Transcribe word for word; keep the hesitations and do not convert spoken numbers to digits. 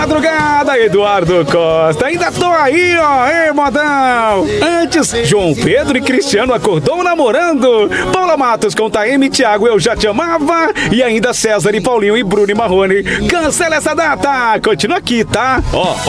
madrugada, Eduardo Costa. Ainda tô aí, ó, ei, modão. Antes, João Pedro e Cristiano acordou namorando. Paula Matos com Taeme, Thiago, eu já te amava. E ainda César e Paulinho e Bruno e Marrone. Cancela essa data. Continua aqui, tá? Ó.